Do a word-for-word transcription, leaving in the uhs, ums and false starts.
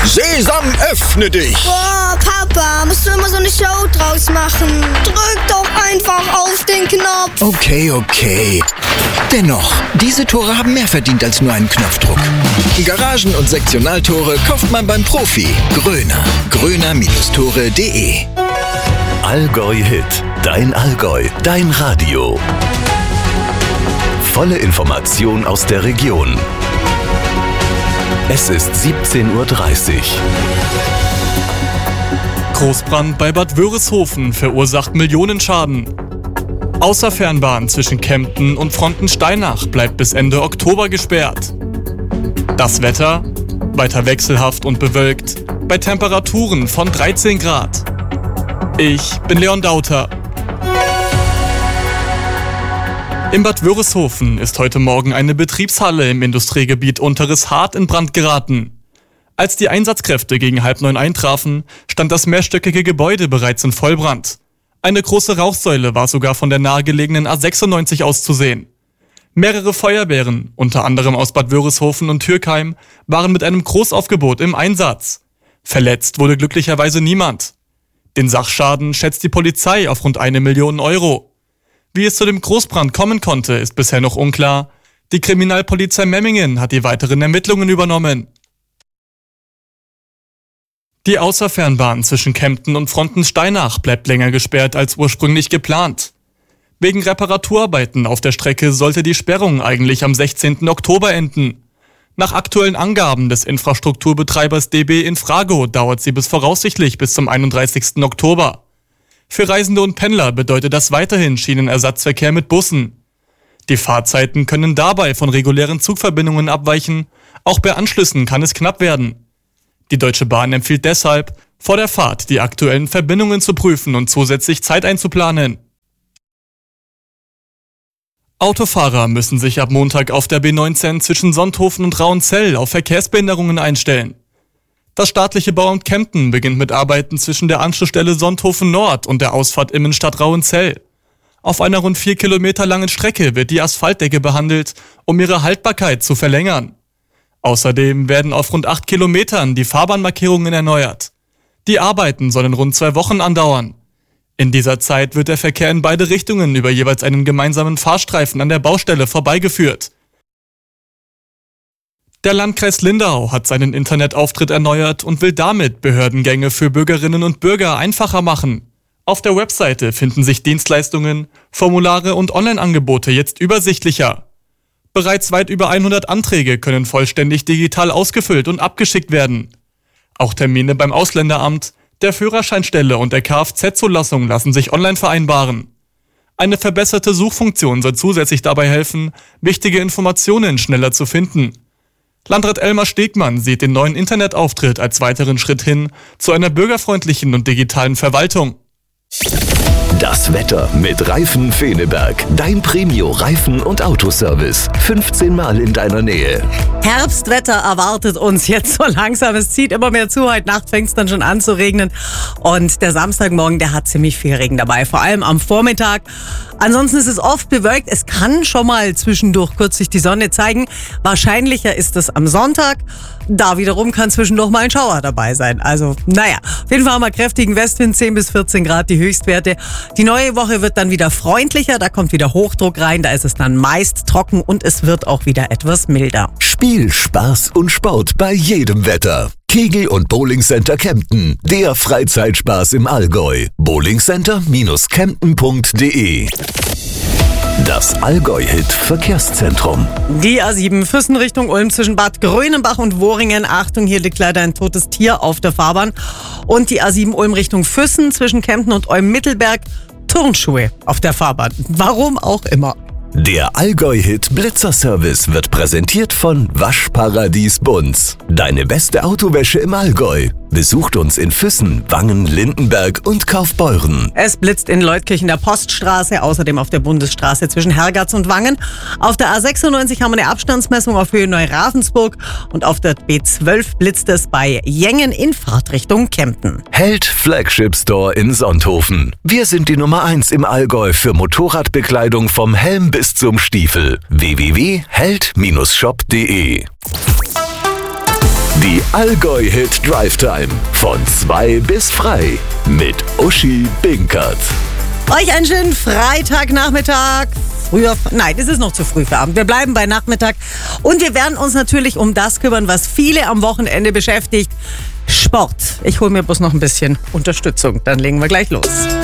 Sesam, öffne dich! Boah, Papa, musst du immer so eine Show draus machen? Drück doch einfach auf den Knopf. Okay, okay. Dennoch, diese Tore haben mehr verdient als nur einen Knopfdruck. Garagen- und Sektionaltore kauft man beim Profi. Gröner. gröner Tore punkt de. Allgäu Hit. Dein Allgäu. Dein Radio. Volle Information aus der Region. Es ist siebzehn Uhr dreißig. Großbrand bei Bad Wörishofen verursacht Millionenschaden. Außerfernbahn zwischen Kempten und Frontensteinach bleibt bis Ende Oktober gesperrt. Das Wetter? Weiter wechselhaft und bewölkt, bei Temperaturen von dreizehn Grad. Ich bin Leon Dauter. In Bad Wörishofen ist heute Morgen eine Betriebshalle im Industriegebiet Unteres Hart in Brand geraten. Als die Einsatzkräfte gegen halb neun eintrafen, stand das mehrstöckige Gebäude bereits in Vollbrand. Eine große Rauchsäule war sogar von der nahegelegenen A sechsundneunzig aus zu sehen. Mehrere Feuerwehren, unter anderem aus Bad Wörishofen und Türkheim, waren mit einem Großaufgebot im Einsatz. Verletzt wurde glücklicherweise niemand. Den Sachschaden schätzt die Polizei auf rund eine Million Euro. Wie es zu dem Großbrand kommen konnte, ist bisher noch unklar. Die Kriminalpolizei Memmingen hat die weiteren Ermittlungen übernommen. Die Außerfernbahn zwischen Kempten und Frontensteinach bleibt länger gesperrt als ursprünglich geplant. Wegen Reparaturarbeiten auf der Strecke sollte die Sperrung eigentlich am sechzehnten Oktober enden. Nach aktuellen Angaben des Infrastrukturbetreibers D B Infrago dauert sie bis voraussichtlich bis zum einunddreißigsten Oktober. Für Reisende und Pendler bedeutet das weiterhin Schienenersatzverkehr mit Bussen. Die Fahrzeiten können dabei von regulären Zugverbindungen abweichen, auch bei Anschlüssen kann es knapp werden. Die Deutsche Bahn empfiehlt deshalb, vor der Fahrt die aktuellen Verbindungen zu prüfen und zusätzlich Zeit einzuplanen. Autofahrer müssen sich ab Montag auf der B neunzehn zwischen Sonthofen und Rauenzell auf Verkehrsbehinderungen einstellen. Das staatliche Bauamt Kempten beginnt mit Arbeiten zwischen der Anschlussstelle Sonthofen Nord und der Ausfahrt Immenstadt Rauenzell. Auf einer rund vier Kilometer langen Strecke wird die Asphaltdecke behandelt, um ihre Haltbarkeit zu verlängern. Außerdem werden auf rund acht Kilometern die Fahrbahnmarkierungen erneuert. Die Arbeiten sollen rund zwei Wochen andauern. In dieser Zeit wird der Verkehr in beide Richtungen über jeweils einen gemeinsamen Fahrstreifen an der Baustelle vorbeigeführt. Der Landkreis Lindau hat seinen Internetauftritt erneuert und will damit Behördengänge für Bürgerinnen und Bürger einfacher machen. Auf der Webseite finden sich Dienstleistungen, Formulare und Online-Angebote jetzt übersichtlicher. Bereits weit über hundert Anträge können vollständig digital ausgefüllt und abgeschickt werden. Auch Termine beim Ausländeramt, der Führerscheinstelle und der Kfz-Zulassung lassen sich online vereinbaren. Eine verbesserte Suchfunktion soll zusätzlich dabei helfen, wichtige Informationen schneller zu finden. Landrat Elmar Stegmann sieht den neuen Internetauftritt als weiteren Schritt hin zu einer bürgerfreundlichen und digitalen Verwaltung. Das Wetter mit Reifen Feneberg. Dein Premio-Reifen- und Autoservice. fünfzehn Mal in deiner Nähe. Herbstwetter erwartet uns jetzt so langsam. Es zieht immer mehr zu. Heute Nacht fängt es dann schon an zu regnen. Und der Samstagmorgen, der hat ziemlich viel Regen dabei. Vor allem am Vormittag. Ansonsten ist es oft bewölkt. Es kann schon mal zwischendurch kurz sich die Sonne zeigen. Wahrscheinlicher ist es am Sonntag. Da wiederum kann zwischendurch mal ein Schauer dabei sein. Also, naja. Auf jeden Fall haben wir kräftigen Westwind, zehn bis vierzehn Grad die Höchstwerte. Die neue Woche wird dann wieder freundlicher. Da kommt wieder Hochdruck rein. Da ist es dann meist trocken und es wird auch wieder etwas milder. Spiel, Spaß und Sport bei jedem Wetter. Kegel- und Bowlingcenter Kempten. Der Freizeitspaß im Allgäu. bowlingcenter Bindestrich kempten punkt de. Das Allgäu-Hit-Verkehrszentrum. Die A sieben Füssen Richtung Ulm zwischen Bad Grönenbach und Wohringen. Achtung, hier liegt leider ein totes Tier auf der Fahrbahn. Und die A sieben Ulm Richtung Füssen zwischen Kempten und Ulm-Mittelberg. Turnschuhe auf der Fahrbahn. Warum auch immer. Der Allgäu-Hit Blitzerservice wird präsentiert von Waschparadies Bunz. Deine beste Autowäsche im Allgäu. Besucht uns in Füssen, Wangen, Lindenberg und Kaufbeuren. Es blitzt in Leutkirchen der Poststraße, außerdem auf der Bundesstraße zwischen Hergatz und Wangen. Auf der A sechsundneunzig haben wir eine Abstandsmessung auf Höhe Neuravensburg und auf der B zwölf blitzt es bei Jengen in Fahrtrichtung Kempten. Held Flagship Store in Sonthofen. Wir sind die Nummer eins im Allgäu für Motorradbekleidung vom Helm bis zum Stiefel. w w w punkt held Bindestrich shop punkt de. Die Allgäu-Hit Drive Time. Von zwei bis frei. Mit Uschi Binkert. Euch einen schönen Freitagnachmittag. Früher, nein, es ist noch zu früh für Abend. Wir bleiben bei Nachmittag und wir werden uns natürlich um das kümmern, was viele am Wochenende beschäftigt. Sport. Ich hole mir bloß noch ein bisschen Unterstützung. Dann legen wir gleich los.